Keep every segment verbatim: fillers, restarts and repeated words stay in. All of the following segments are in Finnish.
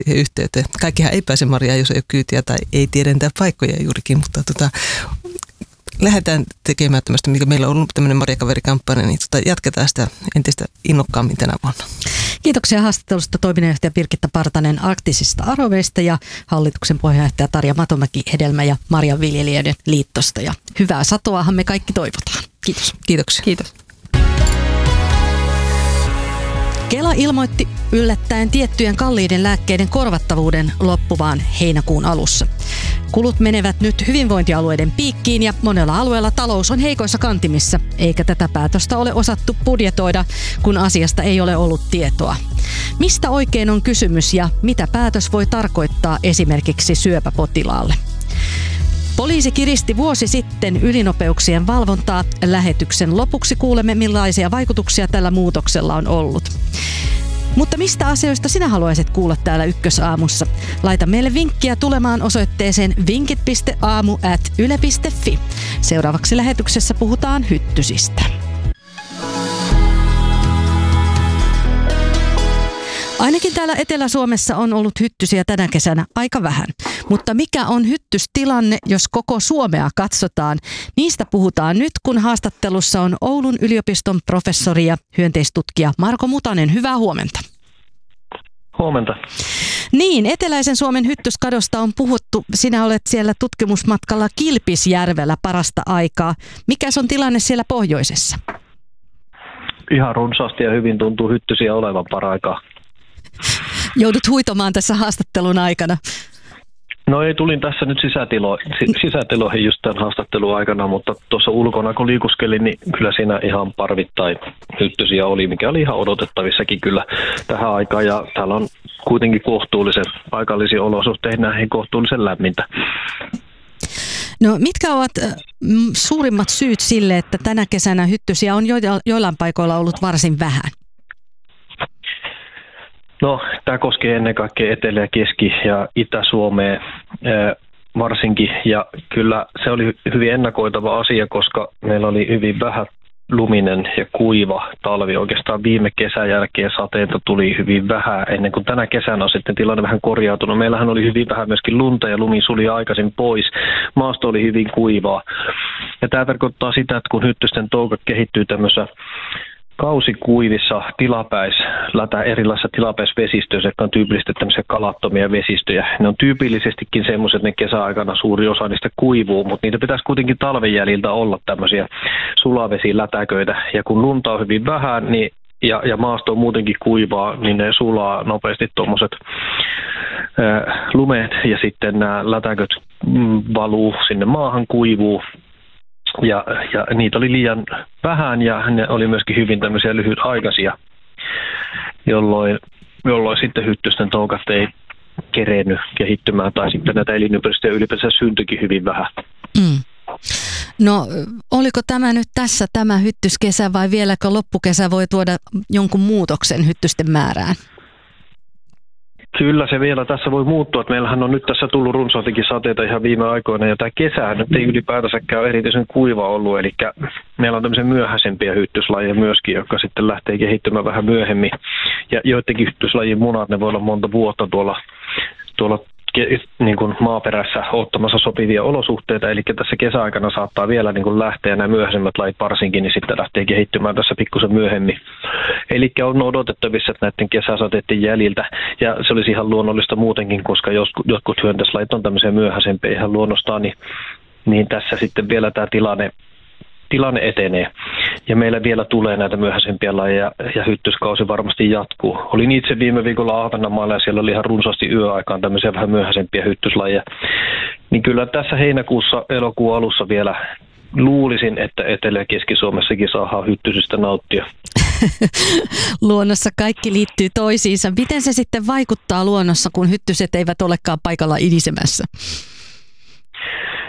yhteyteen. Kaikkihan ei pääse marjaan, jos ei ole kyytiä tai ei tiedä niitä paikkoja juurikin, mutta tota, lähdetään tekemään tämmöistä, mikä meillä on ollut tämmöinen marjakaverikampanja, niin tota, jatketaan sitä entistä innokkaammin tänä vuonna. Kiitoksia haastattelusta toiminnanjohtaja Birgitta Partanen Arktisista Aroveista ja hallituksen puheenjohtaja Tarja Matomäki Hedelmä- ja Marjanviljelijöiden liittosta. Ja hyvää satoahan me kaikki toivotaan. Kiitos. Kiitoksia. Kiitos. Kela ilmoitti yllättäen tiettyjen kalliiden lääkkeiden korvattavuuden loppuvaan heinäkuun alussa. Kulut menevät nyt hyvinvointialueiden piikkiin ja monella alueella talous on heikoissa kantimissa, eikä tätä päätöstä ole osattu budjetoida, kun asiasta ei ole ollut tietoa. Mistä oikein on kysymys ja mitä päätös voi tarkoittaa esimerkiksi syöpäpotilaalle? Poliisi kiristi vuosi sitten ylinopeuksien valvontaa. Lähetyksen lopuksi kuulemme, millaisia vaikutuksia tällä muutoksella on ollut. Mutta mistä asioista sinä haluaisit kuulla täällä Ykkösaamussa? Laita meille vinkkiä tulemaan osoitteeseen vinkit piste aamu at yle piste fi. Seuraavaksi lähetyksessä puhutaan hyttysistä. Ainakin täällä Etelä-Suomessa on ollut hyttysiä tänä kesänä aika vähän. Mutta mikä on hyttystilanne, jos koko Suomea katsotaan? Niistä puhutaan nyt, kun haastattelussa on Oulun yliopiston professori ja hyönteistutkija Marko Mutanen. Hyvää huomenta. Huomenta. Niin, eteläisen Suomen hyttyskadosta on puhuttu. Sinä olet siellä tutkimusmatkalla Kilpisjärvellä parasta aikaa. Mikäs on tilanne siellä pohjoisessa? Ihan runsaasti ja hyvin tuntuu hyttysiä olevan paraikaa. Joudut huitomaan tässä haastattelun aikana. No ei, tulin tässä nyt sisätilo, sisätiloihin just tämän haastattelun aikana, mutta tuossa ulkona kun liikuskelin, niin kyllä siinä ihan parvittain hyttysiä oli, mikä oli ihan odotettavissakin kyllä tähän aikaan. Ja täällä on kuitenkin kohtuullisen paikallisiin olosuhteisiin näihin kohtuullisen lämmintä. No mitkä ovat suurimmat syyt sille, että tänä kesänä hyttysiä on joillain paikoilla ollut varsin vähän? No, tämä koskee ennen kaikkea Etelä-, Keski- ja Itä-Suomea varsinkin, ja kyllä se oli hyvin ennakoitava asia, koska meillä oli hyvin vähän luminen ja kuiva talvi. Oikeastaan viime kesän jälkeen sateita tuli hyvin vähän, ennen kuin tänä kesänä on sitten tilanne vähän korjautunut. Meillähän oli hyvin vähän myöskin lunta ja lumi suli aikaisin pois. Maasto oli hyvin kuivaa. Ja tämä tarkoittaa sitä, että kun hyttysten touka kehittyy tämmöisessä kausikuivissa tilapäislätä erilaisissa tilapäisvesistöissä, jotka on tyypillisesti tämmöisiä kalattomia vesistöjä. Ne on tyypillisestikin semmoiset, että ne kesäaikana suuri osa niistä kuivuu, mutta niitä pitäisi kuitenkin talven jäljiltä olla tämmöisiä sulavesilätäköitä. Ja kun lunta on hyvin vähän niin, ja, ja maasto on muutenkin kuivaa, niin ne sulaa nopeasti tuommoiset lumet ja sitten nämä lätäköt mm, valuu sinne maahan, kuivuu. Ja, ja niitä oli liian vähän ja ne oli myöskin hyvin tämmöisiä lyhytaikaisia, jolloin, jolloin sitten hyttysten toukat ei kerennyt kehittymään tai sitten näitä elinympäristöjä ylipäätään syntyikin hyvin vähän. Mm. No oliko tämä nyt tässä tämä hyttyskesä vai vieläkö loppukesä voi tuoda jonkun muutoksen hyttysten määrään? Kyllä se vielä tässä voi muuttua, että meillähän on nyt tässä tullut runsaaltikin sateita ihan viime aikoina ja tämä kesä nyt ei ylipäätänsäkään ole erityisen kuiva ollut, eli meillä on tämmöisiä myöhäisempiä hyttyslajeja myöskin, jotka sitten lähtee kehittymään vähän myöhemmin ja joidenkin hyttyslajien munat, ne voi olla monta vuotta tuolla, tuolla niin kuin maaperässä ottamassa sopivia olosuhteita, eli tässä kesäaikana saattaa vielä niin kuin lähteä nämä myöhäisemmät lajit varsinkin, niin sitten lähtee kehittymään tässä pikkusen myöhemmin. Eli on odotettavissa, että näiden kesäsateiden jäljiltä, ja se olisi ihan luonnollista muutenkin, koska jotkut hyönteislajit on tämmöisiä myöhäisempiä ihan luonnostaan, niin, niin tässä sitten vielä tämä tilanne Tilanne etenee ja meillä vielä tulee näitä myöhäisempiä lajeja ja hyttyskausi varmasti jatkuu. Olin itse viime viikolla Ahvenanmaalla ja siellä oli ihan runsaasti yöaikaan tämmöisiä vähän myöhäisempiä hyttyslajeja. Niin kyllä tässä heinäkuussa, elokuun alussa vielä luulisin, että Etelä- ja Keski-Suomessakin saadaan hyttysistä nauttia. Luonnossa kaikki liittyy toisiinsa. Miten se sitten vaikuttaa luonnossa, kun hyttyset eivät olekaan paikalla inisemässä?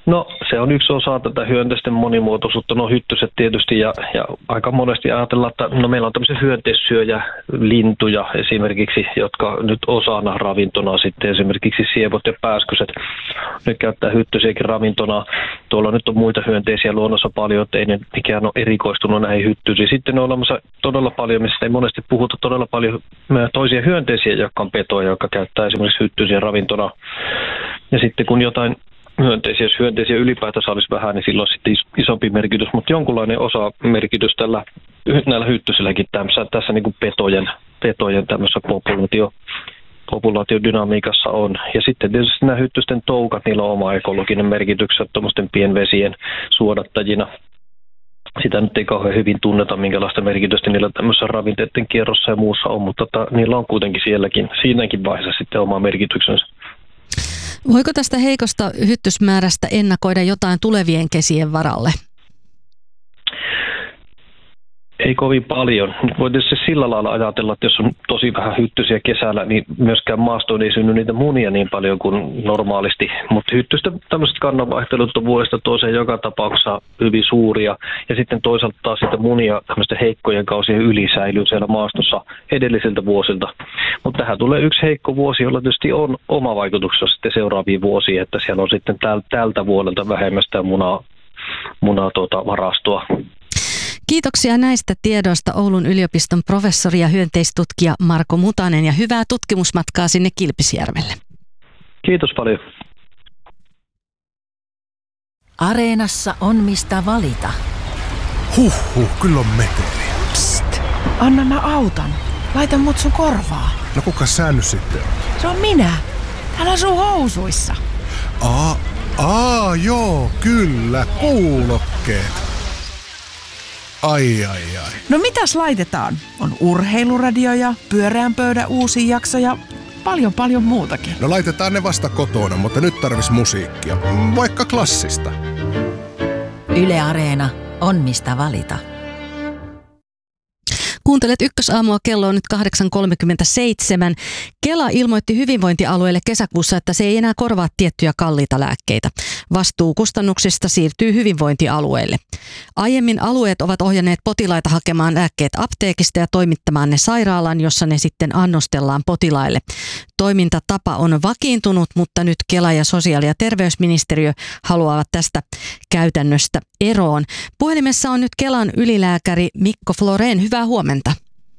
No se on yksi osa tätä hyönteisten monimuotoisuutta, no hyttyset tietysti ja, ja aika monesti ajatellaan, että no meillä on tämmöisiä hyönteissyöjä lintuja esimerkiksi, jotka nyt osana ravintona sitten esimerkiksi sievot ja pääskyset, ne käyttää hyttysiäkin ravintona. Tuolla nyt on muita hyönteisiä luonnossa paljon, että ei ne mikään ole erikoistunut näihin hyttysiin. Sitten on olemassa todella paljon, mistä ei monesti puhuta, todella paljon toisia hyönteisiä, jotka on petoja, jotka käyttää esimerkiksi hyttysiä ravintona. Ja sitten kun jotain hyönteisiä, jos hyönteisiä ylipäätänsä olisi vähän, niin silloin sitten isompi merkitys, mutta jonkunlainen osa merkitys tällä, näillä hyttysilläkin tässä, tässä niin kuin petojen, petojen tämmöisessä populaatio, populaatiodynamiikassa on. Ja sitten tietysti nämä hyttysten toukat, niillä on oma ekologinen merkitys tuommoisten pienvesien suodattajina. Sitä nyt ei kauhean hyvin tunneta, minkälaista merkitystä niillä tämmöisessä ravinteiden kierrossa ja muussa on, mutta tota, niillä on kuitenkin sielläkin, siinäkin vaiheessa sitten oma merkityksensä. Voiko tästä heikosta hyttysmäärästä ennakoida jotain tulevien kesien varalle? Ei kovin paljon. Nyt voi tietysti sillä lailla ajatella, että jos on tosi vähän hyttysiä kesällä, niin myöskään maastoon ei synny niitä munia niin paljon kuin normaalisti. Mutta hyttystä tämmöiset kannanvaihtelut on vuodesta toiseen joka tapauksessa hyvin suuria. Ja sitten toisaalta taas sitä munia tämmöisten heikkojen kausien yli säilyy siellä maastossa edellisiltä vuosilta. Mutta tähän tulee yksi heikko vuosi, jolla tietysti on oma vaikutuksensa sitten seuraaviin vuosiin, että siellä on sitten täl, tältä vuodelta vähemmän sitä munaa, munaa tuota varastoa. Kiitoksia näistä tiedoista Oulun yliopiston professori ja hyönteistutkija Marko Mutanen ja hyvää tutkimusmatkaa sinne Kilpisjärvelle. Kiitos paljon. Areenassa on mistä valita. Huhhuh, kyllä on meteliä. Psst, anna mä autan. Laita mut sun korvaa. No kuka sä nyt sitten on? Se on minä. Täällä sun housuissa. Aa, aa joo, kyllä, kuulokkeet. Ai, ai, ai. No mitäs laitetaan? On urheiluradio ja pyöreän pöydän uusi jakso ja paljon paljon muutakin. No laitetaan ne vasta kotona, mutta nyt tarvis musiikkia. Vaikka klassista. Yle Areena on mistä valita. Kuuntelet Ykkösaamua, kello on nyt kahdeksan kolmekymmentäseitsemän. Kela ilmoitti hyvinvointialueelle kesäkuussa, että se ei enää korvaa tiettyjä kalliita lääkkeitä. Vastuu kustannuksista siirtyy hyvinvointialueelle. Aiemmin alueet ovat ohjanneet potilaita hakemaan lääkkeet apteekista ja toimittamaan ne sairaalaan, jossa ne sitten annostellaan potilaille. Toimintatapa on vakiintunut, mutta nyt Kela ja sosiaali- ja terveysministeriö haluavat tästä käytännöstä eroon. Puhelimessa on nyt Kelan ylilääkäri Mikko Florén. Hyvää huomenta.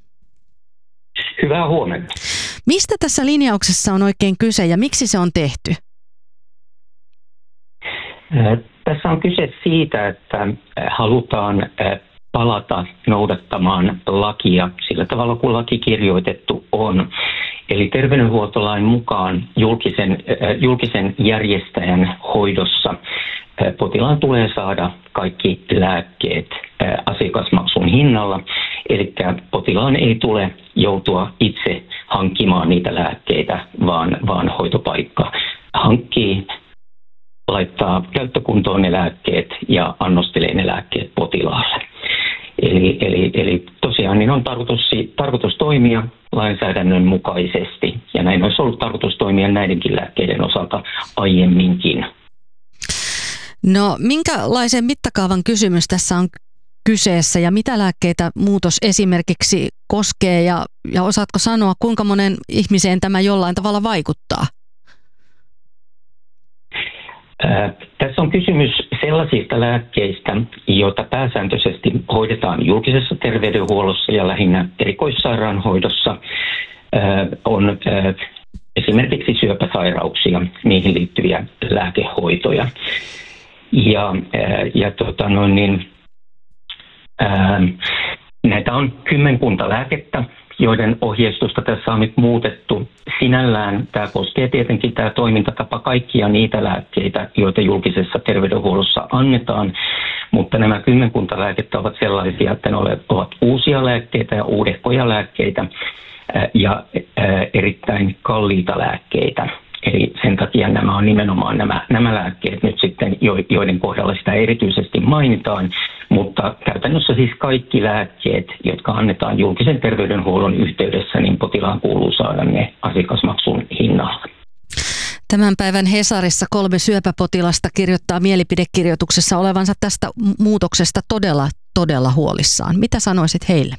Hyvää huomenta. Mistä tässä linjauksessa on oikein kyse ja miksi se on tehty? Tässä on kyse siitä, että halutaan palata noudattamaan lakia sillä tavalla, kuin laki kirjoitettu on. Eli terveydenhuoltolain mukaan julkisen, julkisen järjestäjän hoidossa potilaan tulee saada kaikki lääkkeet asiakasmaksun hinnalla. Eli potilaan ei tule joutua itse hankkimaan niitä lääkkeitä, vaan, vaan hoitopaikka hankkii, laittaa käyttökuntoon ne lääkkeet ja annostelee ne lääkkeet potilaalle. Eli, eli, eli tosiaan niin on tarkoitus, tarkoitus toimia lainsäädännön mukaisesti, ja näin olisi ollut tarkoitus toimia näidenkin lääkkeiden osalta aiemminkin. No minkälaisen mittakaavan kysymys tässä on kyseessä ja mitä lääkkeitä muutos esimerkiksi koskee ja, ja osaatko sanoa, kuinka monen ihmiseen tämä jollain tavalla vaikuttaa? Ää, tässä on kysymys sellaisista lääkkeistä, joita pääsääntöisesti hoidetaan julkisessa terveydenhuollossa ja lähinnä erikoissairaanhoidossa. Ää, on ää, esimerkiksi syöpäsairauksia, niihin liittyviä lääkehoitoja. Ja, ää, ja tota noin, niin, ää, näitä on kymmenkunta lääkettä, joiden ohjeistusta tässä on nyt muutettu. Sinällään tämä koskee tietenkin tämä toimintatapa kaikkia niitä lääkkeitä, joita julkisessa terveydenhuollossa annetaan, mutta nämä kymmenkunta lääkettä ovat sellaisia, että ne ovat uusia lääkkeitä ja uudehkoja lääkkeitä ja erittäin kalliita lääkkeitä. Eli sen takia nämä on nimenomaan nämä, nämä lääkkeet nyt sitten, joiden kohdalla sitä erityisesti mainitaan, mutta käytännössä siis kaikki lääkkeet, jotka annetaan julkisen terveydenhuollon yhteydessä, niin potilaan kuuluu saada ne asiakasmaksun hinnalla. Tämän päivän Hesarissa kolme syöpäpotilasta kirjoittaa mielipidekirjoituksessa olevansa tästä muutoksesta todella, todella huolissaan. Mitä sanoisit heille?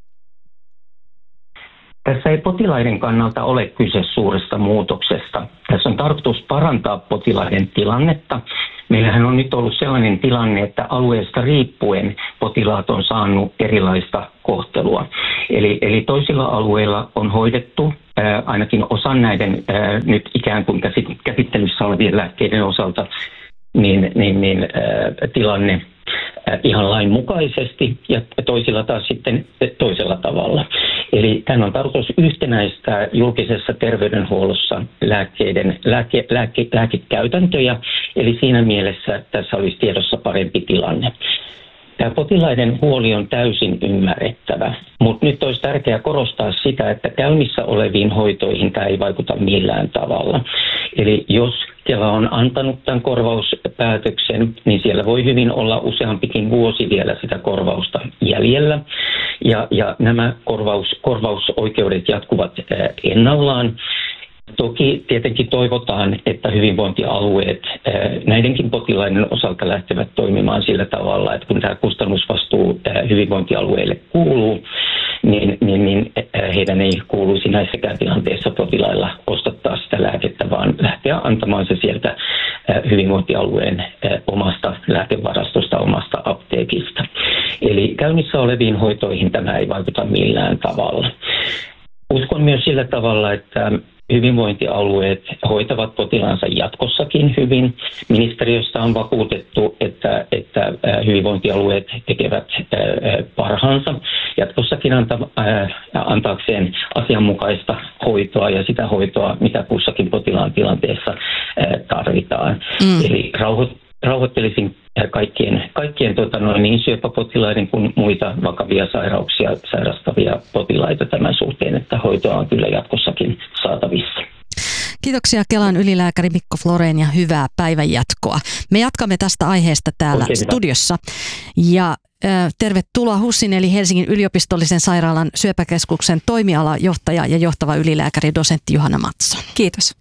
Tässä ei potilaiden kannalta ole kyse suuresta muutoksesta. Tässä on tarkoitus parantaa potilaiden tilannetta. Meillähän on nyt ollut sellainen tilanne, että alueesta riippuen potilaat on saanut erilaista kohtelua. Eli, eli toisilla alueilla on hoidettu ää, ainakin osan näiden ää, nyt ikään kuin käsittelyssä olevien lääkkeiden osalta niin, niin, niin, ää, tilanne ihan lain mukaisesti ja toisilla taas sitten toisella tavalla. Eli tämän on tarkoitus yhtenäistää julkisessa terveydenhuollossa lääkkeiden, lääke, lääke, lääkekäytäntöjä, eli siinä mielessä tässä olisi tiedossa parempi tilanne. Tämä potilaiden huoli on täysin ymmärrettävä, mutta nyt olisi tärkeää korostaa sitä, että käynnissä oleviin hoitoihin tämä ei vaikuta millään tavalla. Eli jos Kela on antanut tämän korvauspäätöksen, niin siellä voi hyvin olla useampikin vuosi vielä sitä korvausta jäljellä. Ja, ja nämä korvaus, korvausoikeudet jatkuvat ennallaan. Toki tietenkin toivotaan, että hyvinvointialueet näidenkin potilaiden osalta lähtevät toimimaan sillä tavalla, että kun tämä kustannusvastuu hyvinvointialueille kuuluu, niin, niin, niin heidän ei kuuluisi näissäkään tilanteissa potilailla ostattaa sitä lääkettä, vaan lähteä antamaan se sieltä hyvinvointialueen omasta lääkevarastosta, omasta apteekista. Eli käynnissä oleviin hoitoihin tämä ei vaikuta millään tavalla. Uskon myös sillä tavalla, että hyvinvointialueet hoitavat potilaansa jatkossakin hyvin. Ministeriöstä on vakuutettu, että, että hyvinvointialueet tekevät parhaansa jatkossakin anta, antaakseen asianmukaista hoitoa ja sitä hoitoa, mitä kussakin potilaan tilanteessa tarvitaan. Mm. Eli rauhoit, rauhoittelisin kaikkien, kaikkien tota noin, niin syöpäpotilaiden kuin muita vakavia sairauksia sairastavia potilaita tämän suhteen, että hoitoa on kyllä jatkossakin saatavissa. Kiitoksia Kelan ylilääkäri Mikko Florén ja hyvää päivänjatkoa. Me jatkamme tästä aiheesta täällä Oikein studiossa. Ja äh, tervetuloa HUSin eli Helsingin yliopistollisen sairaalan syöpäkeskuksen toimialajohtaja ja johtava ylilääkäri dosentti Johanna Mattsson. Kiitos.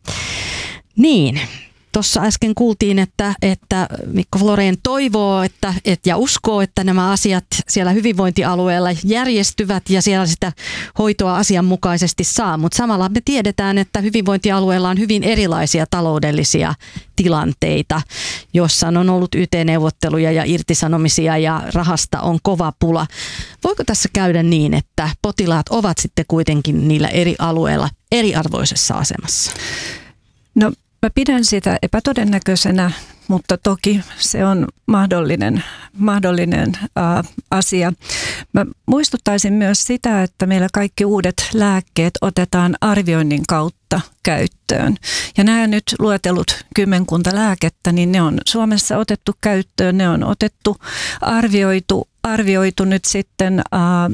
Niin. Tuossa äsken kuultiin, että, että Mikko Florén toivoo että, et, ja uskoo, että nämä asiat siellä hyvinvointialueella järjestyvät ja siellä sitä hoitoa asianmukaisesti saa. Mutta samalla me tiedetään, että hyvinvointialueella on hyvin erilaisia taloudellisia tilanteita, jossa on ollut Y T-neuvotteluja ja irtisanomisia ja rahasta on kova pula. Voiko tässä käydä niin, että potilaat ovat sitten kuitenkin niillä eri alueilla eriarvoisessa asemassa? No. Mä pidän sitä epätodennäköisenä, mutta toki se on mahdollinen, mahdollinen ää, asia. Mä muistuttaisin myös sitä, että meillä kaikki uudet lääkkeet otetaan arvioinnin kautta käyttöön. Ja nämä nyt luetellut kymmenkunta lääkettä, niin ne on Suomessa otettu käyttöön, ne on otettu arvioitu, arvioitu nyt sitten ää,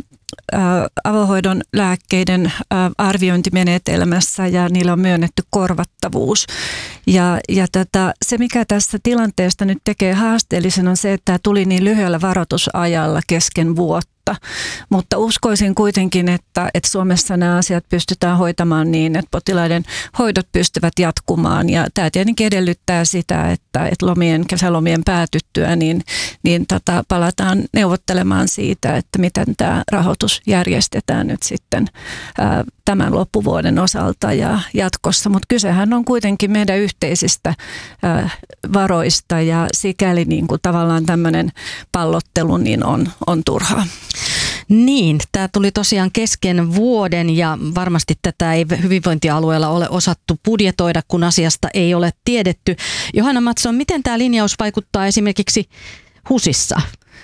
avohoidon lääkkeiden arviointimenetelmässä ja niillä on myönnetty korvattavuus. Ja, ja tätä, se, mikä tässä tilanteesta nyt tekee haasteellisen, on se, että tämä tuli niin lyhyellä varoitusajalla kesken vuotta. Mutta uskoisin kuitenkin, että, että Suomessa nämä asiat pystytään hoitamaan niin, että potilaiden hoidot pystyvät jatkumaan. Ja tämä tietenkin edellyttää sitä, että, että lomien, kesälomien päätyttyä, niin, niin tota, palataan neuvottelemaan siitä, että miten tämä rahoitus järjestetään nyt sitten ää, tämän loppuvuoden osalta ja jatkossa. Mutta kysehän on kuitenkin meidän yhteisistä ää, varoista ja sikäli niin kuin tavallaan tämmöinen pallottelu niin on, on turhaa. Niin, tämä tuli tosiaan kesken vuoden ja varmasti tätä ei hyvinvointialueella ole osattu budjetoida, kun asiasta ei ole tiedetty. Johanna Mattsson, miten tämä linjaus vaikuttaa esimerkiksi HUSissa?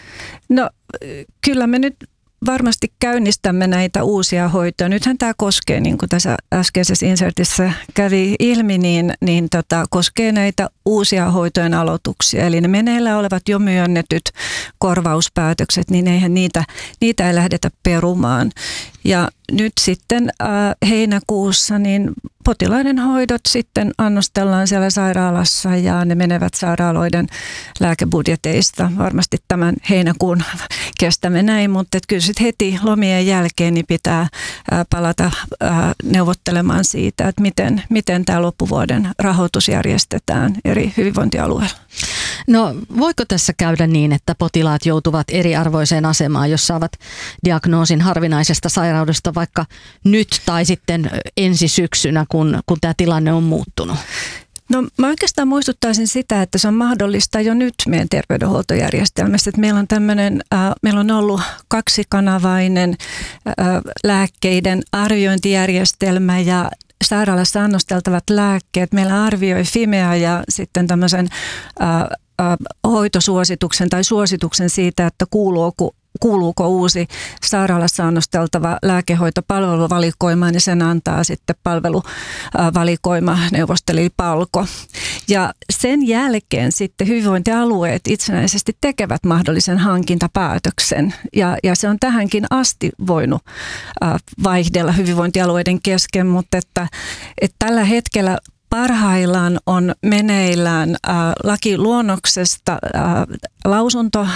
No kyllä me nyt varmasti käynnistämme näitä uusia hoitoja. Nythän tämä koskee, niin kuin tässä äskeisessä insertissä kävi ilmi, niin, niin tota, koskee näitä uusia hoitojen aloituksia. Eli ne meneillä olevat jo myönnetyt korvauspäätökset, niin eihän niitä, niitä ei lähdetä perumaan. Ja nyt sitten äh, heinäkuussa niin potilaiden hoidot sitten annostellaan siellä sairaalassa ja ne menevät sairaaloiden lääkebudjeteista. Varmasti tämän heinäkuun kestämme näin, mutta kyllä sitten heti lomien jälkeen niin pitää äh, palata äh, neuvottelemaan siitä, että miten, miten tämä loppuvuoden rahoitus järjestetään eri hyvinvointialueilla. No voiko tässä käydä niin, että potilaat joutuvat eriarvoiseen asemaan, jos saavat diagnoosin harvinaisesta sairaudesta vaikka nyt tai sitten ensi syksynä, kun, kun tämä tilanne on muuttunut? No mä oikeastaan muistuttaisin sitä, että se on mahdollista jo nyt meidän terveydenhuoltojärjestelmässä. Että meillä on tämmöinen, äh, meillä on ollut kaksikanavainen äh, lääkkeiden arviointijärjestelmä ja sairaalassa annosteltavat lääkkeet. Meillä arvioi Fimea ja sitten tämmöisen äh, hoitosuosituksen tai suosituksen siitä, että kuuluuko, kuuluuko uusi sairaalassa annosteltava lääkehoito palveluvalikoimaan, niin sen antaa sitten palveluvalikoima neuvosteli Palko. Ja sen jälkeen sitten hyvinvointialueet itsenäisesti tekevät mahdollisen hankintapäätöksen ja, ja se on tähänkin asti voinut vaihdella hyvinvointialueiden kesken, mutta että, että tällä hetkellä parhaillaan on meneillään äh, lakiluonnoksesta äh, lausunto,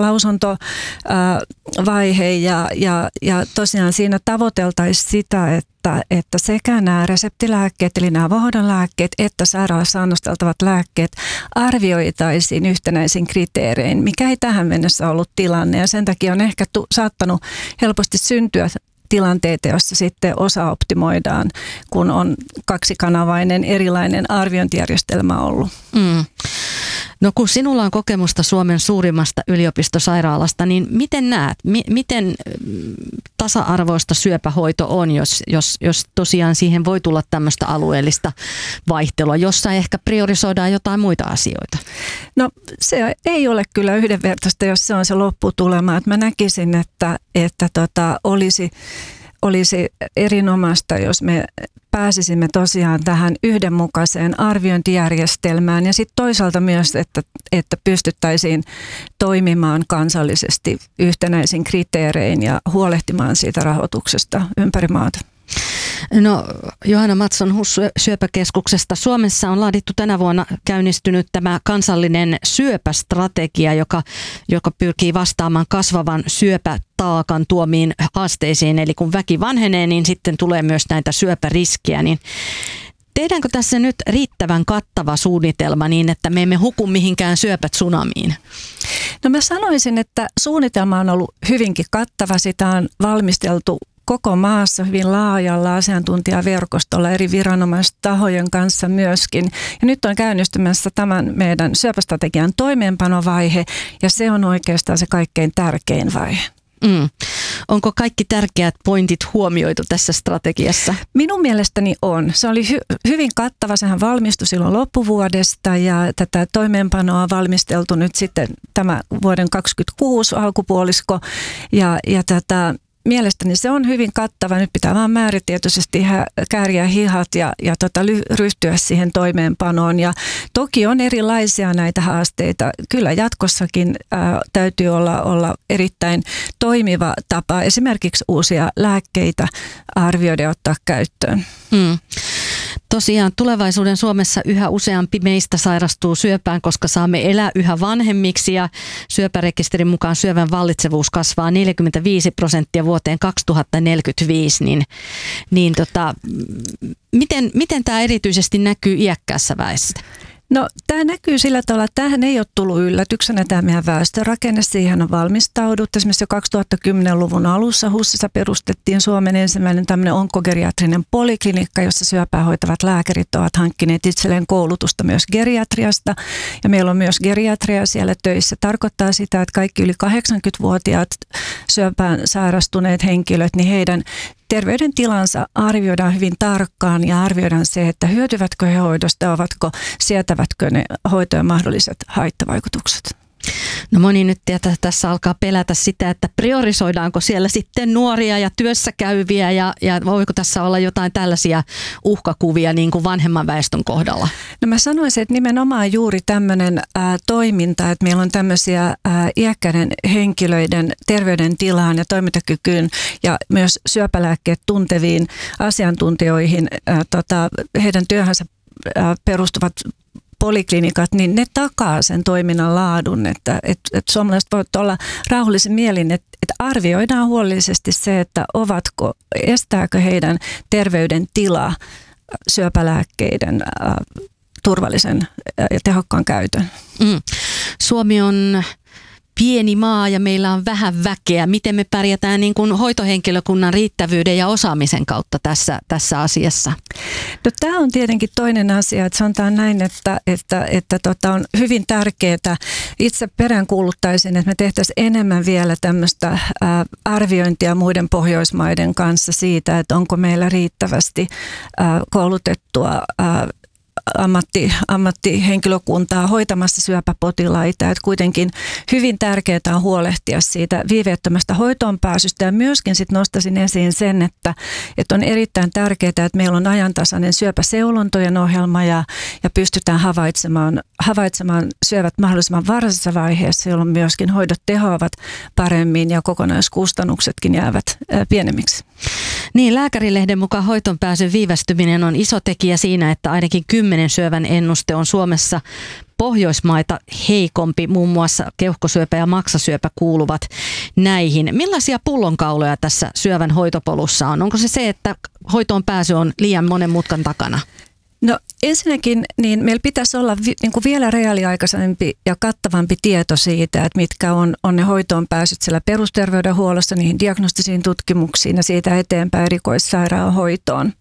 lausuntovaihe äh, ja, ja, ja tosiaan siinä tavoiteltaisiin sitä, että, että sekä nämä reseptilääkkeet eli nämä vohdonlääkkeet että sairaalassa annosteltavat lääkkeet arvioitaisiin yhtenäisin kriteerein, mikä ei tähän mennessä ollut tilanne ja sen takia on ehkä tu- saattanut helposti syntyä tilanteita, joissa sitten osa optimoidaan, kun on kaksikanavainen erilainen arviointijärjestelmä ollut. Mm. No kun sinulla on kokemusta Suomen suurimmasta yliopistosairaalasta, niin miten näet, mi- miten tasa-arvoista syöpähoito on, jos, jos, jos tosiaan siihen voi tulla tämmöistä alueellista vaihtelua, jossa ehkä priorisoidaan jotain muita asioita? No se ei ole kyllä yhdenvertaista, jos se on se lopputulema. Että mä näkisin, että, että tota, olisi, olisi erinomaista, jos me pääsisimme tosiaan tähän yhdenmukaiseen arviointijärjestelmään ja sitten toisaalta myös, että, että pystyttäisiin toimimaan kansallisesti yhtenäisin kriteerein ja huolehtimaan siitä rahoituksesta ympäri maata. No Johanna Mattsson H U S-syöpäkeskuksesta. Suomessa on laadittu tänä vuonna käynnistynyt tämä kansallinen syöpästrategia, joka, joka pyrkii vastaamaan kasvavan syöpätaakan tuomiin haasteisiin. Eli kun väki vanhenee, niin sitten tulee myös näitä syöpäriskiä. Niin tehdäänkö tässä nyt riittävän kattava suunnitelma niin, että me emme huku mihinkään syöpätsunamiin? No mä sanoisin, että suunnitelma on ollut hyvinkin kattava. Sitä on valmisteltu koko maassa hyvin laajalla asiantuntijaverkostolla eri viranomaistahojen kanssa myöskin. Ja nyt on käynnistymässä tämän meidän syöpästrategian toimeenpanovaihe ja se on oikeastaan se kaikkein tärkein vaihe. Mm. Onko kaikki tärkeät pointit huomioitu tässä strategiassa? Minun mielestäni on. Se oli hy- hyvin kattava. Sehän valmistui silloin loppuvuodesta ja tätä toimeenpanoa on valmisteltu nyt sitten tämä vuoden kaksikymmentäkuusi alkupuolisko ja, ja tätä mielestäni se on hyvin kattava. Nyt pitää vaan määrätietoisesti kääriä hihat ja, ja tota, ryhtyä siihen toimeenpanoon. Ja toki on erilaisia näitä haasteita. Kyllä jatkossakin ää, täytyy olla, olla erittäin toimiva tapa esimerkiksi uusia lääkkeitä arvioida ja ottaa käyttöön. Mm. Tosiaan tulevaisuuden Suomessa yhä useampi meistä sairastuu syöpään, koska saamme elää yhä vanhemmiksi ja syöpärekisterin mukaan syövän vallitsevuus kasvaa neljäkymmentäviisi prosenttia vuoteen kaksituhattaneljäkymmentäviisi. Niin, niin tota, miten, miten tämä erityisesti näkyy iäkkäässä väessä? No tämä näkyy sillä tavalla, että tämähän ei ole tullut yllätyksenä tämä meidän väestörakenne. Siihen on valmistauduttu. Esimerkiksi jo kaksituhattakymmenluvun alussa H U Sissa perustettiin Suomen ensimmäinen tämmöinen onkogeriatrinen poliklinikka, jossa syöpää hoitavat lääkärit ovat hankkineet itselleen koulutusta myös geriatriasta. Ja meillä on myös geriatria siellä töissä. Tarkoittaa sitä, että kaikki yli kahdeksankymmentävuotiaat syöpään sairastuneet henkilöt, niin heidän terveydentilansa arvioidaan hyvin tarkkaan ja arvioidaan se, että hyötyvätkö he hoidosta, ovatko, sietävätkö ne hoitojen mahdolliset haittavaikutukset. No moni nyt tietää, tässä alkaa pelätä sitä, että priorisoidaanko siellä sitten nuoria ja työssä käyviä ja, ja voiko tässä olla jotain tällaisia uhkakuvia niin kuin vanhemman väestön kohdalla? No mä sanoisin, että nimenomaan juuri tämmöinen ää, toiminta, että meillä on tämmöisiä ää, iäkkäiden henkilöiden terveydentilaan ja toimintakykyyn ja myös syöpälääkkeet tunteviin asiantuntijoihin, ää, tota, heidän työhönsä ää, perustuvat poliklinikat, niin ne takaa sen toiminnan laadun, että et, et suomalaiset voivat olla rauhallisen mielin, että et arvioidaan huolellisesti se, että ovatko, estääkö heidän terveyden tila syöpälääkkeiden ä, turvallisen ja tehokkaan käytön. Mm. Suomi on pieni maa ja meillä on vähän väkeä. Miten me pärjätään niin kuin hoitohenkilökunnan riittävyyden ja osaamisen kautta tässä, tässä asiassa? No, tämä on tietenkin toinen asia, että sanotaan näin, että, että, että tota on hyvin tärkeää. Itse peräänkuuluttaisin, että me tehtäisiin enemmän vielä tämmöistä ää, arviointia muiden Pohjoismaiden kanssa siitä, että onko meillä riittävästi ää, koulutettua ää, Ammatti, ammattihenkilökuntaa hoitamassa syöpäpotilaita. Että kuitenkin hyvin tärkeää on huolehtia siitä viiveettömästä hoitoon pääsystä ja myöskin sit nostaisin esiin sen, että, että on erittäin tärkeää, että meillä on ajantasainen syöpäseulontojen ohjelma ja, ja pystytään havaitsemaan, havaitsemaan syövät mahdollisimman varhaisessa vaiheessa, jolloin myöskin hoidot tehoavat paremmin ja kokonaiskustannuksetkin jäävät ää, pienemmiksi. Niin, Lääkärilehden mukaan hoitoon pääsyn viivästyminen on iso tekijä siinä, että ainakin kymmenen syövän ennuste on Suomessa Pohjoismaita heikompi, muun muassa keuhkosyöpä ja maksasyöpä kuuluvat näihin. Millaisia pullonkauloja tässä syövän hoitopolussa on? Onko se se, että hoitoon pääsy on liian monen mutkan takana? No ensinnäkin niin meillä pitäisi olla vi, niin kuin vielä reaaliaikaisempi ja kattavampi tieto siitä, että mitkä on, on ne hoitoon pääsyt siellä perusterveydenhuollossa, niihin diagnostisiin tutkimuksiin ja siitä eteenpäin erikoissairaanhoitoon.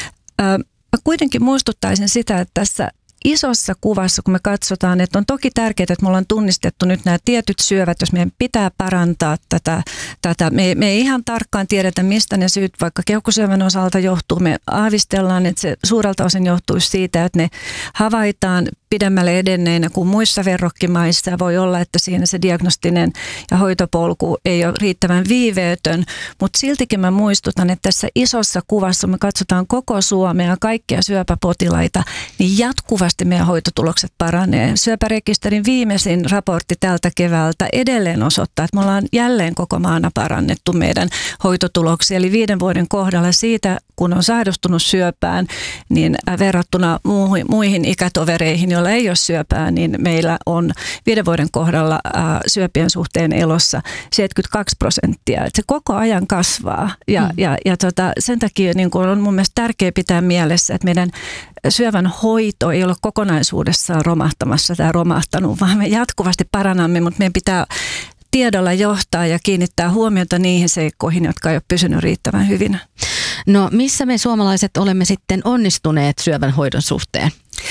Ää, mä kuitenkin muistuttaisin sitä, että tässä isossa kuvassa, kun me katsotaan, että on toki tärkeää, että me ollaan tunnistettu nyt nämä tietyt syövät, jos meidän pitää parantaa tätä. tätä. Me, me ei ihan tarkkaan tiedetä, mistä ne syyt vaikka keuhkosyövän osalta johtuu. Me aavistellaan, että se suurelta osin johtuisi siitä, että ne havaitaan pidemmälle edenneinä kuin muissa verrokkimaissa. Voi olla, että siinä se diagnostinen ja hoitopolku ei ole riittävän viiveetön, mutta siltikin mä muistutan, että tässä isossa kuvassa me katsotaan koko Suomea, kaikkia syöpäpotilaita, niin jatkuvasti meidän hoitotulokset paranee. Syöpärekisterin viimeisin raportti tältä keväältä edelleen osoittaa, että me ollaan jälleen koko maana parannettu meidän hoitotuloksia. Eli viiden vuoden kohdalla siitä, kun on sairastunut syöpään, niin verrattuna muuhin, muihin ikätovereihin, joilla ei ole syöpää, niin meillä on viiden vuoden kohdalla ää, syöpien suhteen elossa seitsemänkymmentäkaksi prosenttia. Et se koko ajan kasvaa ja, mm. ja, ja tota, sen takia niin kun on mun mielestä tärkeää pitää mielessä, että meidän syövän hoito ei ole kokonaisuudessaan romahtamassa tai romahtanut, vaan me jatkuvasti parannamme, mutta meidän pitää tiedolla johtaa ja kiinnittää huomiota niihin seikkoihin, jotka ei ole pysynyt riittävän hyvin. No missä me suomalaiset olemme sitten onnistuneet syövän hoidon suhteen?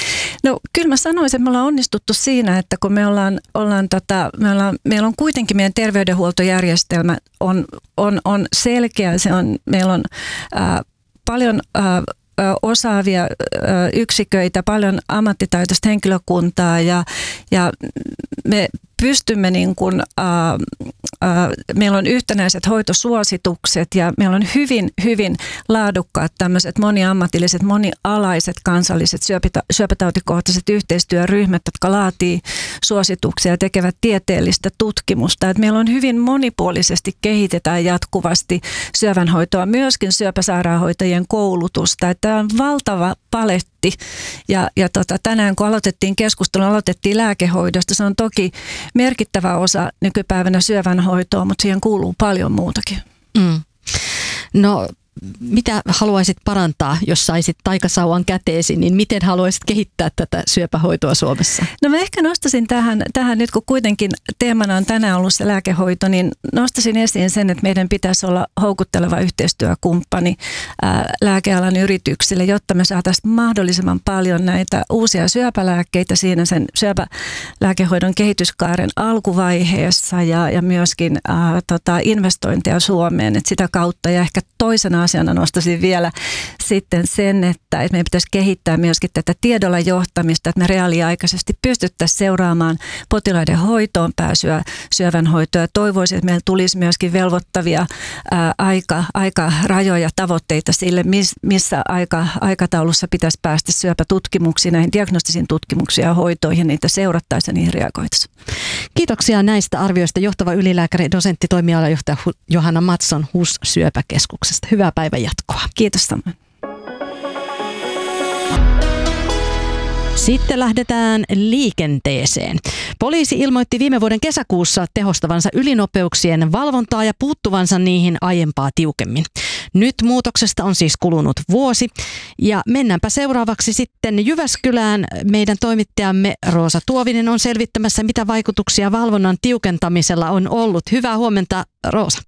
No kyllä mä sanoisin, että me ollaan onnistuttu siinä, että kun me ollaan, ollaan tota, me ollaan, meillä on kuitenkin meidän terveydenhuoltojärjestelmä on, on, on selkeä, se on, meillä on ää, paljon ää, osaavia yksiköitä, paljon ammattitaitoista henkilökuntaa ja, ja me pystymme niin kuin, ää, ää, meillä on yhtenäiset hoitosuositukset ja meillä on hyvin, hyvin laadukkaat tämmöiset moniammatilliset, monialaiset kansalliset syöpitä, syöpätautikohtaiset yhteistyöryhmät, jotka laatii suosituksia ja tekevät tieteellistä tutkimusta. Et meillä on hyvin monipuolisesti kehitetään jatkuvasti syövänhoitoa, myöskin syöpäsairaanhoitajien koulutusta. Tämä on valtava paletti ja, ja tota, tänään kun aloitettiin keskustelu, aloitettiin lääkehoidosta, se on toki merkittävä osa nykypäivänä syövänhoitoa, mutta siihen kuuluu paljon muutakin. Mm. No mitä haluaisit parantaa, jos saisit taikasauvan käteesi, niin miten haluaisit kehittää tätä syöpähoitoa Suomessa? No mä ehkä nostaisin tähän, tähän nyt kun kuitenkin teemana on tänään ollut se lääkehoito, niin nostaisin esiin sen, että meidän pitäisi olla houkutteleva yhteistyökumppani ää, lääkealan yrityksille, jotta me saataisiin mahdollisimman paljon näitä uusia syöpälääkkeitä siinä sen syöpälääkehoidon kehityskaaren alkuvaiheessa ja, ja myöskin ää, tota, investointeja Suomeen, että sitä kautta ja ehkä toisena asiana nostaisin vielä sitten sen, että, että meidän pitäisi kehittää myöskin tätä tiedolla johtamista, että me reaaliaikaisesti pystyttäisiin seuraamaan potilaiden hoitoon pääsyä, syövänhoitoa. Toivoisin, että meillä tulisi myöskin velvoittavia ää, aika, aikarajoja, tavoitteita sille, miss, missä aika, aikataulussa pitäisi päästä syöpätutkimuksiin, näihin diagnostisiin tutkimuksiin ja hoitoihin, niitä seurattaisiin ja niihin reagoitaisiin. Kiitoksia näistä arvioista johtava ylilääkäri, dosentti, toimialajohtaja Johanna Mattsson H U S-syöpäkeskuksesta. Hyvää päivän jatkoa. Kiitos samoin. Sitten lähdetään liikenteeseen. Poliisi ilmoitti viime vuoden kesäkuussa tehostavansa ylinopeuksien valvontaa ja puuttuvansa niihin aiempaa tiukemmin. Nyt muutoksesta on siis kulunut vuosi ja mennäänpä seuraavaksi sitten Jyväskylään. Meidän toimittajamme Roosa Tuovinen on selvittämässä, mitä vaikutuksia valvonnan tiukentamisella on ollut. Hyvää huomenta, Roosa.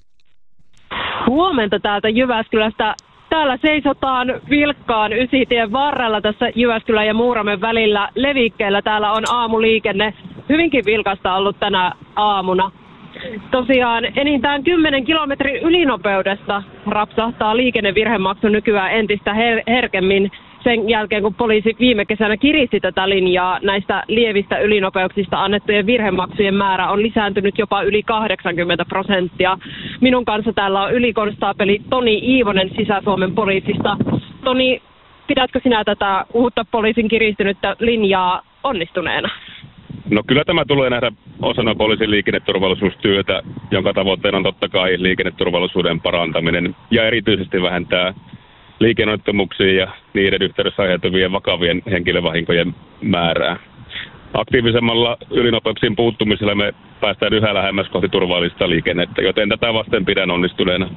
Huomenta täältä Jyväskylästä. Täällä seisotaan vilkkaan Ysitien varrella tässä Jyväskylän ja Muuramen välillä levikkeellä. Täällä on aamuliikenne hyvinkin vilkasta ollut tänä aamuna. Tosiaan enintään kymmenen kilometrin ylinopeudesta rapsahtaa liikennevirhemaksu nykyään entistä her- herkemmin sen jälkeen, kun poliisi viime kesänä kiristi tätä linjaa. Näistä lievistä ylinopeuksista annettujen virhemaksujen määrä on lisääntynyt jopa yli kahdeksankymmentä prosenttia. Minun kanssa täällä on ylikonstaapeli Toni Iivonen Sisä-Suomen poliisista. Toni, pidätkö sinä tätä uutta poliisin kiristynyttä linjaa onnistuneena? No kyllä tämä tulee nähdä osana poliisin liikenneturvallisuustyötä, jonka tavoitteena on totta kai liikenneturvallisuuden parantaminen ja erityisesti vähentää liikenneonnettomuuksien ja niiden yhteydessä aiheutuvien vakavien henkilövahinkojen määrää. Aktiivisemmalla ylinopeuksiin puuttumisella me päästään yhä lähemmäs kohti turvallista liikennettä, joten tätä vasten pidän onnistuneena.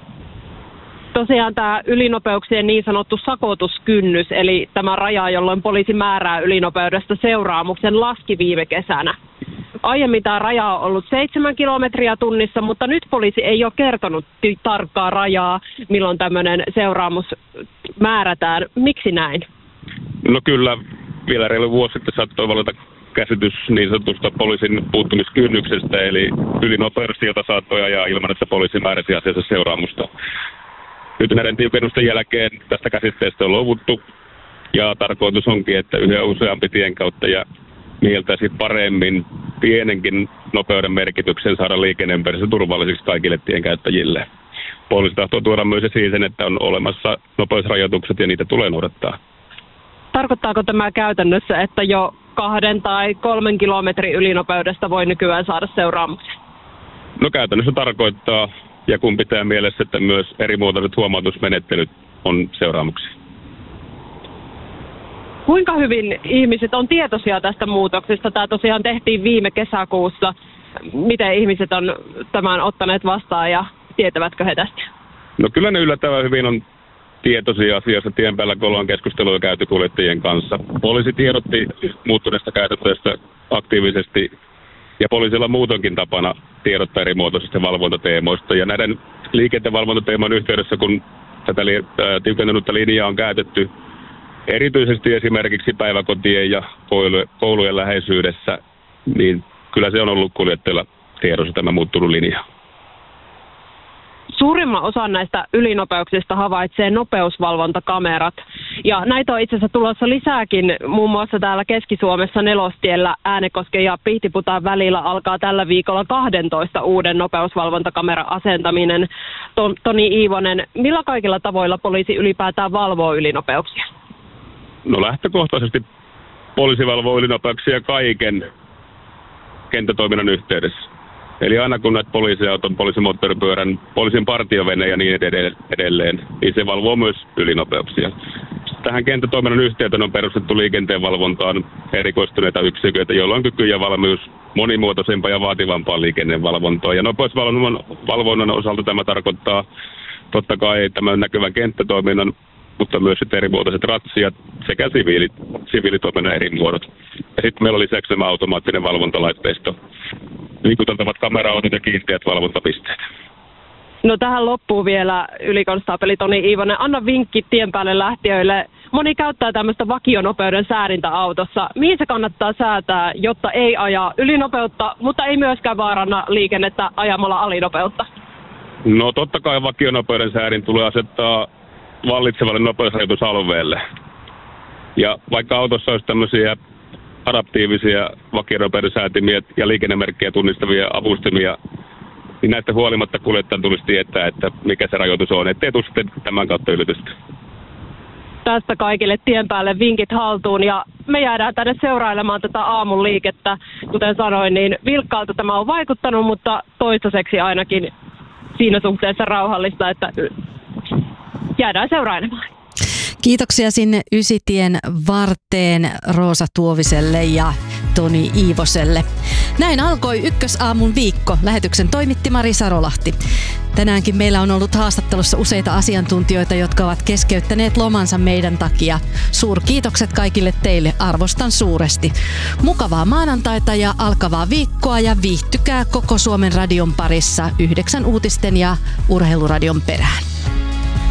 Tosiaan tämä ylinopeuksien niin sanottu sakotuskynnys, eli tämä raja, jolloin poliisi määrää ylinopeudesta seuraamuksen, laski viime kesänä. Aiemmin tämä raja on ollut seitsemän kilometriä tunnissa, mutta nyt poliisi ei ole kertonut tarkkaa rajaa, milloin tämmöinen seuraamus määrätään. Miksi näin? No kyllä, vielä reilu vuosi sitten saattoi valita käsitys niin sanotusta poliisin puuttumiskynnyksestä, eli ylinopeudesta, jota saattoi ajaa ilman, että poliisi määräsi asiassa seuraamusta. Nyt näiden tiukennusten jälkeen tästä käsitteestä on luovuttu ja tarkoitus onkin, että yhä useampi tienkäyttäjä mieltäisi paremmin pienenkin nopeuden merkityksen saada liikenneympäristö turvallisiksi kaikille tienkäyttäjille. Poliisi tahtoo tuoda myös esiin sen, että on olemassa nopeusrajoitukset ja niitä tulee noudattaa. Tarkoittaako tämä käytännössä, että jo kahden tai kolmen kilometrin ylinopeudesta voi nykyään saada seuraamuksia? No käytännössä tarkoittaa, ja kun pitää mielessä, että myös eri muotoiset huomautusmenettelyt on seuraamuksia. Kuinka hyvin ihmiset on tietoisia tästä muutoksesta? Tämä tosiaan tehtiin viime kesäkuussa. Miten ihmiset on tämän ottaneet vastaan ja tietävätkö he tästä? No kyllä ne yllättävän hyvin on tietoisia asiasta tien päällä, kun ollaan keskustelua käyty kuljettajien kanssa. Poliisi tiedotti muuttuneesta käytäntöistä aktiivisesti ja poliisilla muutonkin tapana tiedottaa eri muotoisista valvontateemoista. Ja näiden liikenteen valvontateemojen yhteydessä, kun tätä li- tiukentunutta linjaa on käytetty erityisesti esimerkiksi päiväkotien ja koulujen läheisyydessä, niin kyllä se on ollut kuljettajilla tiedossa tämä muuttunut linja. Suurimman osan näistä ylinopeuksista havaitsee nopeusvalvontakamerat. Ja näitä on itse asiassa tulossa lisääkin. Muun muassa täällä Keski-Suomessa Nelostiellä Äänekosken ja Pihtiputaan välillä alkaa tällä viikolla kahdentoista uuden nopeusvalvontakameran asentaminen. Toni Iivonen, millä kaikilla tavoilla poliisi ylipäätään valvoo ylinopeuksia? No lähtökohtaisesti poliisi valvoo ylinopeuksia kaiken kenttätoiminnan yhteydessä. Eli aina kun näet poliisiauton, poliisimoottoripyörän, poliisin partiovene ja niin edelleen, niin se valvoo myös ylinopeuksia. Tähän kenttätoiminnan yhteyteen on perustettu liikenteen valvontaan erikoistuneita yksiköitä, joilla on kyky ja valmius monimuotoisempaa ja vaativampaa liikennevalvontaa. Ja nopeusvalvonnan osalta tämä tarkoittaa totta kai tämän näkyvän kenttätoiminnan, mutta myös sitten erimuotoiset ratsiat sekä siviilit, siviilitoiminnan eri muodot. Ja sitten meillä on lisäksi tämä automaattinen valvontalaitteisto, liikuteltavat kameraautot ja kiinteät valvontapisteet. No tähän loppuu vielä ylikonstaapeli Toni Iivonen. Anna vinkki tien päälle lähtiöille. Moni käyttää tämmöistä vakionopeuden säädintäautossa. Mihin se kannattaa säätää, jotta ei aja ylinopeutta, mutta ei myöskään vaaranna liikennettä ajamalla alinopeutta? No totta kai vakionopeuden säädin tulee asettaa vallitsevalle nopeusrajoitusalueelle. Ja vaikka autossa olisi tämmöisiä adaptiivisia vakionopeuden säätimiä ja liikennemerkkejä tunnistavia avustimia, niin näistä huolimatta kuljettajan tulisi tietää, että mikä se rajoitus on, ettei tule sitten tämän kautta ylitystä. Tästä kaikille tien päälle vinkit haltuun ja me jäädään tänne seurailemaan tätä aamun liikettä. Kuten sanoin, niin vilkkaalta tämä on vaikuttanut, mutta toistaiseksi ainakin siinä suhteessa rauhallista, että jäädään seurailemaan. Kiitoksia sinne Ysitien varteen Roosa Tuoviselle ja Toni Iivoselle. Näin alkoi Ykkösaamun viikko. Lähetyksen toimitti Mari Sarolahti. Tänäänkin meillä on ollut haastattelussa useita asiantuntijoita, jotka ovat keskeyttäneet lomansa meidän takia. Suurkiitokset kaikille teille, arvostan suuresti. Mukavaa maanantaita ja alkavaa viikkoa ja viihtykää koko Suomen radion parissa yhdeksän uutisten ja urheiluradion perään.